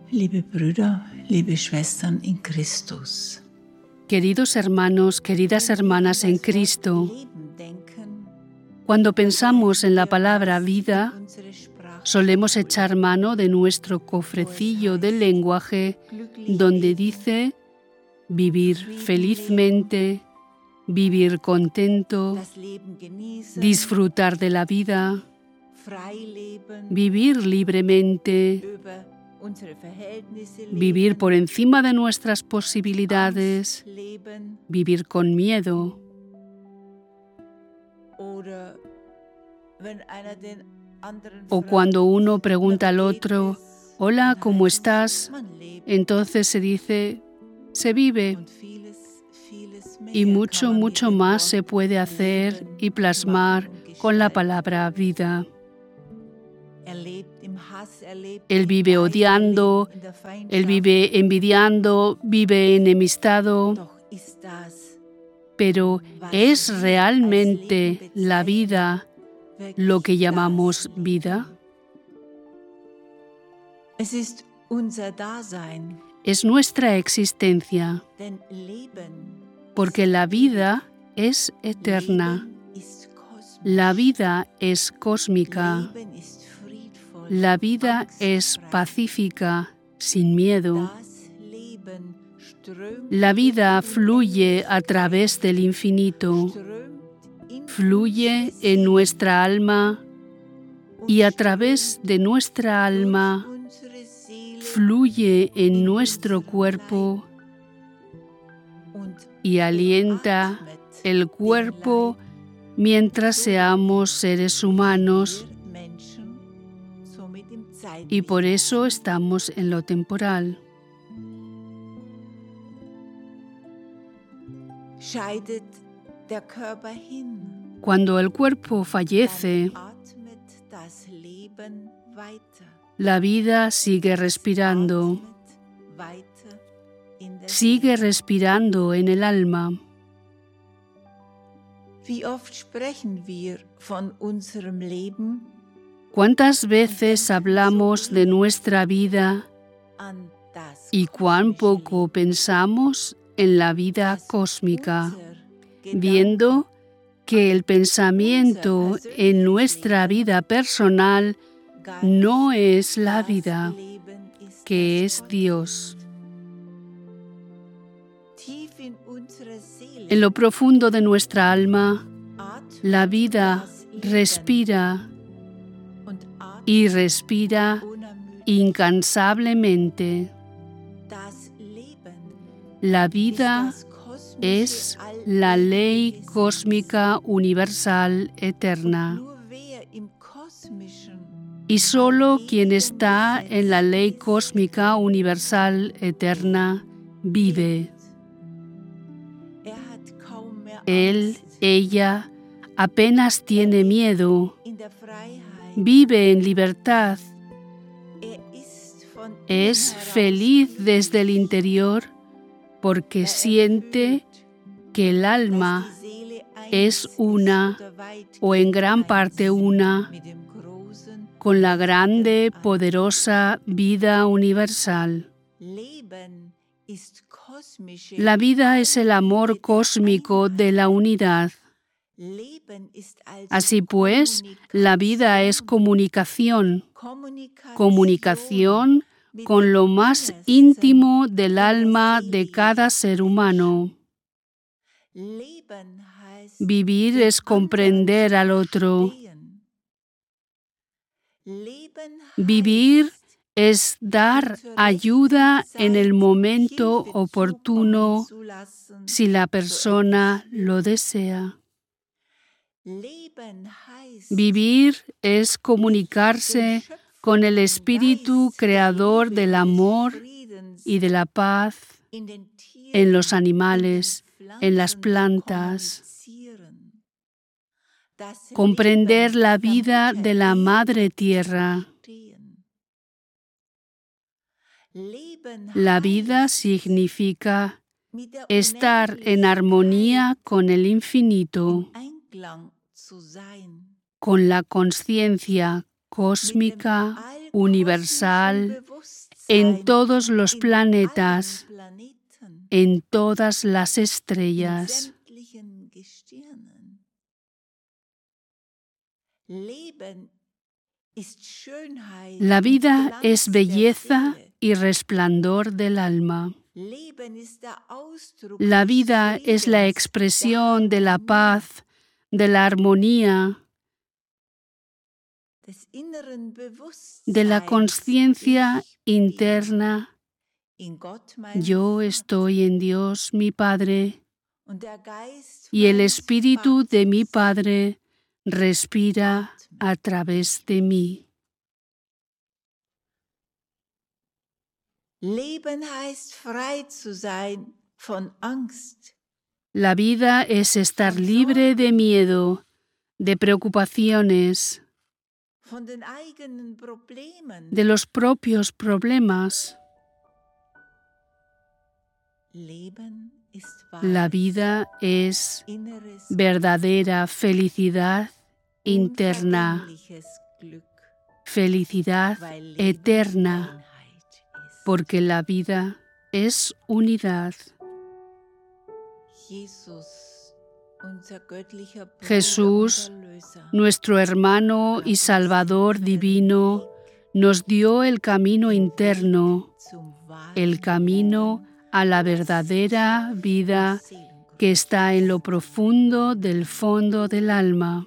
Liebe Brüder, liebe Schwestern in Christus. Queridos hermanos, queridas hermanas en Cristo, cuando pensamos en la palabra vida, solemos echar mano de nuestro cofrecillo del lenguaje donde dice vivir felizmente, vivir contento, disfrutar de la vida, vivir libremente, vivir por encima de nuestras posibilidades, vivir con miedo. O cuando uno pregunta al otro, hola, ¿cómo estás? Entonces se dice, se vive. Y mucho, mucho más se puede hacer y plasmar con la palabra vida. Él vive odiando, él vive envidiando, vive enemistado. Pero ¿es realmente la vida lo que llamamos vida? Es nuestra existencia, porque la vida es eterna, la vida es cósmica, la vida es pacífica, sin miedo. La vida fluye a través del infinito, fluye en nuestra alma y a través de nuestra alma fluye en nuestro cuerpo y alienta el cuerpo mientras seamos seres humanos. Y por eso estamos en lo temporal. Cuando el cuerpo fallece, la vida sigue respirando en el alma. ¿Cuántas veces hablamos de nuestra vida y cuán poco pensamos en la vida cósmica, viendo que el pensamiento en nuestra vida personal no es la vida, que es Dios? En lo profundo de nuestra alma, la vida respira y respira incansablemente. La vida es la ley cósmica universal eterna. Y solo quien está en la ley cósmica universal eterna vive. Él, ella, apenas tiene miedo. Vive en libertad. Es feliz desde el interior porque siente que el alma es una o en gran parte una con la grande, poderosa vida universal. La vida es el amor cósmico de la unidad. Así pues, la vida es comunicación con lo más íntimo del alma de cada ser humano. Vivir es comprender al otro. Vivir es dar ayuda en el momento oportuno si la persona lo desea. Vivir es comunicarse con el espíritu creador del amor y de la paz en los animales, en las plantas. Comprender la vida de la Madre Tierra. La vida significa estar en armonía con el infinito, con la conciencia cósmica, universal en todos los planetas, en todas las estrellas. La vida es belleza y resplandor del alma. La vida es la expresión de la paz, de la armonía, de la conciencia interna. Yo estoy en Dios, mi Padre, y el Espíritu de mi Padre respira a través de mí. La vida es estar libre de miedo, de preocupaciones, de los propios problemas. La vida es verdadera felicidad interna, felicidad eterna, porque la vida es unidad. Jesús, nuestro hermano y Salvador divino, nos dio el camino interno, el camino a la verdadera vida que está en lo profundo del fondo del alma.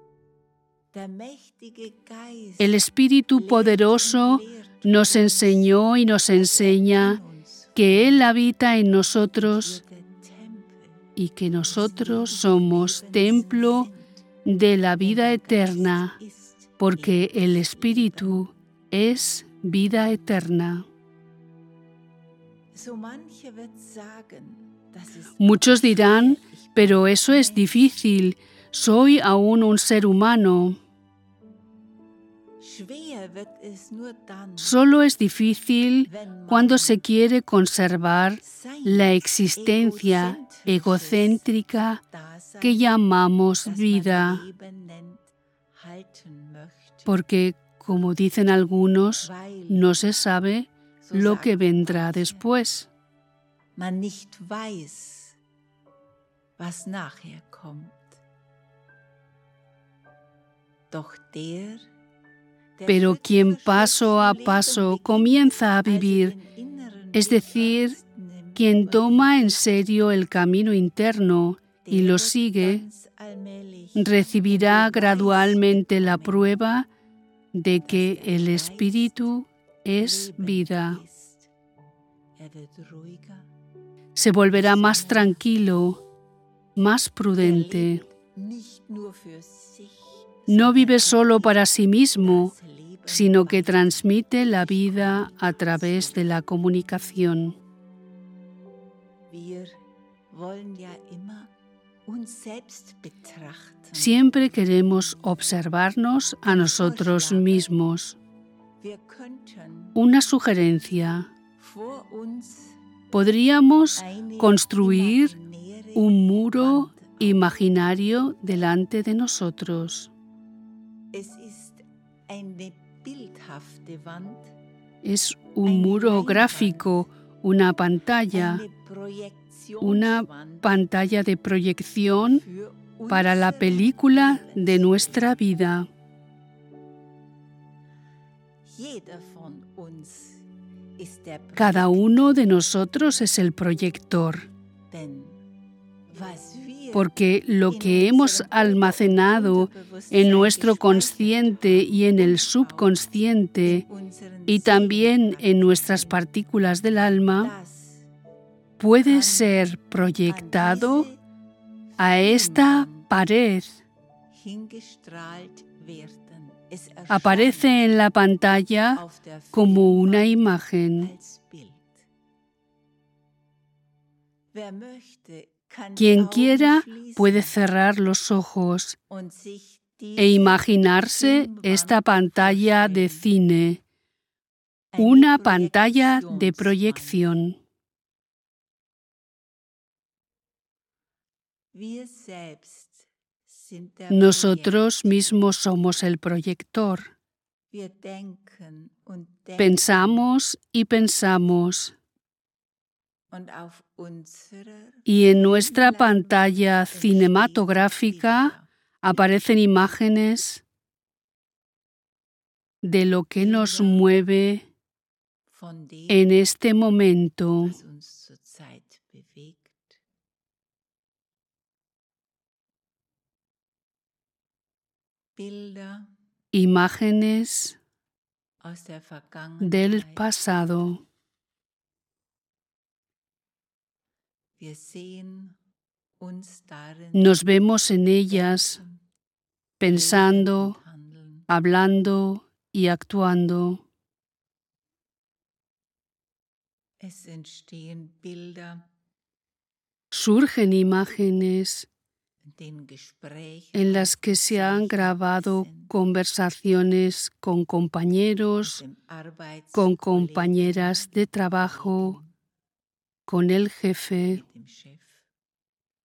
El Espíritu poderoso nos enseñó y nos enseña que Él habita en nosotros y que nosotros somos templo de la vida eterna, porque el Espíritu es vida eterna. Muchos dirán, pero eso es difícil, soy aún un ser humano. Solo es difícil cuando se quiere conservar la existencia egocéntrica que llamamos vida, porque, como dicen algunos, no se sabe lo que vendrá después. Pero quien paso a paso comienza a vivir, es decir, quien toma en serio el camino interno y lo sigue, recibirá gradualmente la prueba de que el Espíritu es vida. Se volverá más tranquilo, más prudente. No vive solo para sí mismo, sino que transmite la vida a través de la comunicación. Siempre queremos observarnos a nosotros mismos. Una sugerencia. Podríamos construir un muro imaginario delante de nosotros. Es un muro gráfico, una pantalla de proyección para la película de nuestra vida. Cada uno de nosotros es el proyector, porque lo que hemos almacenado en nuestro consciente y en el subconsciente, y también en nuestras partículas del alma, puede ser proyectado a esta pared. Aparece en la pantalla como una imagen. Quien quiera puede cerrar los ojos e imaginarse esta pantalla de cine, una pantalla de proyección. Nosotros mismos somos el proyector. Pensamos y pensamos. Y en nuestra pantalla cinematográfica aparecen imágenes de lo que nos mueve en este momento. Imágenes del pasado. Nos vemos en ellas pensando, hablando y actuando. Surgen imágenes en las que se han grabado conversaciones con compañeros, con compañeras de trabajo, con el jefe,